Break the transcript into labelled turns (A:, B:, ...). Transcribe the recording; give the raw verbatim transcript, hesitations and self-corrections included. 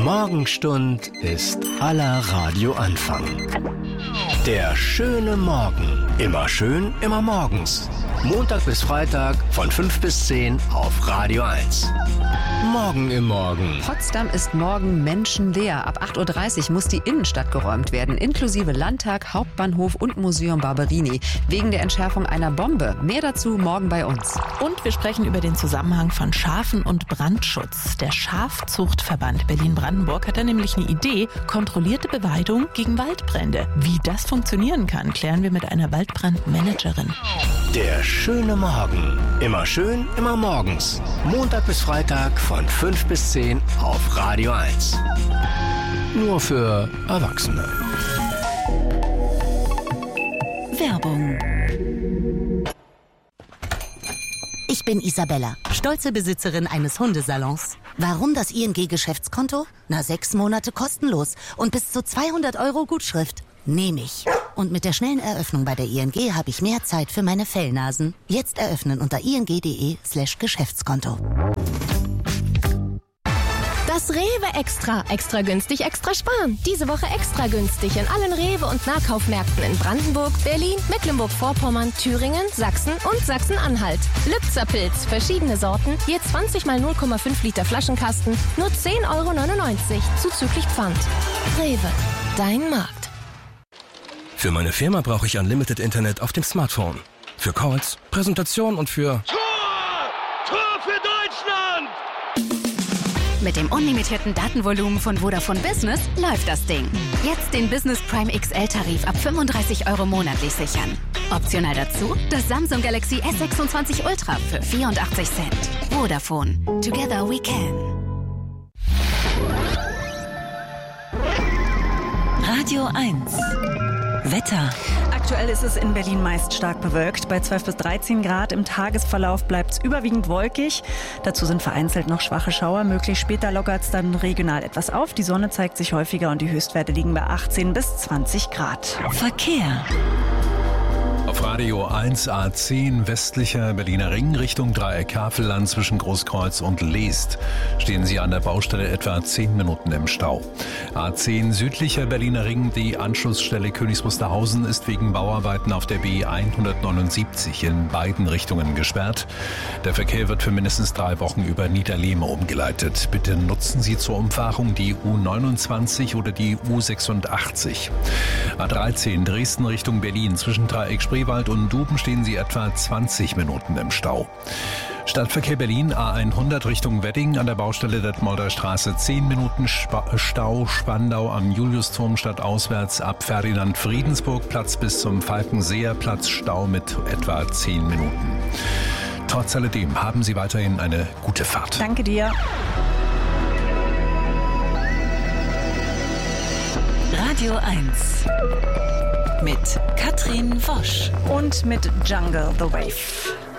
A: Morgenstund ist aller Radioanfang. Der schöne Morgen. Immer schön, immer morgens. Montag bis Freitag von fünf bis zehn auf Radio eins. Morgen im Morgen.
B: Potsdam ist morgen menschenleer. Ab acht Uhr dreißig muss die Innenstadt geräumt werden, inklusive Landtag, Hauptbahnhof und Museum Barberini, wegen der Entschärfung einer Bombe. Mehr dazu morgen bei uns.
C: Und wir sprechen über den Zusammenhang von Schafen und Brandschutz. Der Schafzuchtverband Berlin-Brandenburg hat da nämlich eine Idee: kontrollierte Beweidung gegen Waldbrände. Wie das funktionieren kann, klären wir mit einer Waldbrandmanagerin.
A: Der schöne Morgen. Immer schön, immer morgens. Montag bis Freitag von fünf bis zehn auf Radio eins. Nur für Erwachsene.
D: Werbung. Ich bin Isabella, stolze Besitzerin eines Hundesalons. Warum das I N G-Geschäftskonto? Na, sechs Monate kostenlos und bis zu zweihundert Euro Gutschrift. Nehme ich. Und mit der schnellen Eröffnung bei der I N G habe ich mehr Zeit für meine Fellnasen. Jetzt eröffnen unter ing.de slash Geschäftskonto.
E: Das Rewe Extra. Extra günstig, extra sparen. Diese Woche extra günstig in allen Rewe- und Nahkaufmärkten in Brandenburg, Berlin, Mecklenburg-Vorpommern, Thüringen, Sachsen und Sachsen-Anhalt. Lübzer Pilz, verschiedene Sorten, je zwanzig mal null Komma fünf Liter Flaschenkasten, nur zehn Euro neunundneunzig, zuzüglich Pfand. Rewe, dein Markt.
F: Für meine Firma brauche ich Unlimited Internet auf dem Smartphone. Für Calls, Präsentation und für...
G: Tor! Tor für Deutschland!
H: Mit dem unlimitierten Datenvolumen von Vodafone Business läuft das Ding. Jetzt den Business Prime X L-Tarif ab fünfunddreißig Euro monatlich sichern. Optional dazu das Samsung Galaxy S sechsundzwanzig Ultra für vierundachtzig Cent. Vodafone. Together we can.
D: Radio eins. Wetter.
I: Aktuell ist es in Berlin meist stark bewölkt. Bei zwölf bis dreizehn Grad. Im Tagesverlauf bleibt es überwiegend wolkig. Dazu sind vereinzelt noch schwache Schauer möglich. Später lockert es dann regional etwas auf. Die Sonne zeigt sich häufiger und die Höchstwerte liegen bei achtzehn bis zwanzig Grad.
D: Verkehr.
J: Auf Radio eins A zehn westlicher Berliner Ring Richtung Dreieck Havelland zwischen Großkreuz und Leest stehen Sie an der Baustelle etwa zehn Minuten im Stau. A zehn südlicher Berliner Ring, die Anschlussstelle Königs Wusterhausen, ist wegen Bauarbeiten auf der B hundertneunundsiebzig in beiden Richtungen gesperrt. Der Verkehr wird für mindestens drei Wochen über Niederlehme umgeleitet. Bitte nutzen Sie zur Umfahrung die U neunundzwanzig oder die U sechsundachtzig. A dreizehn Dresden Richtung Berlin zwischen Dreieck Spreewald und Duben stehen Sie etwa zwanzig Minuten im Stau. Stadtverkehr Berlin A hundert Richtung Wedding an der Baustelle Detmolder Straße zehn Minuten Spa- Stau. Spandau am Juliusturm stadtauswärts ab Ferdinand Friedensburg Platz bis zum Falkenseer Platz Stau mit etwa zehn Minuten. Trotz alledem haben Sie weiterhin eine gute Fahrt.
I: Danke dir.
D: Radio eins. Mit Katrin Wosch.
I: Und mit Jungle the Wave.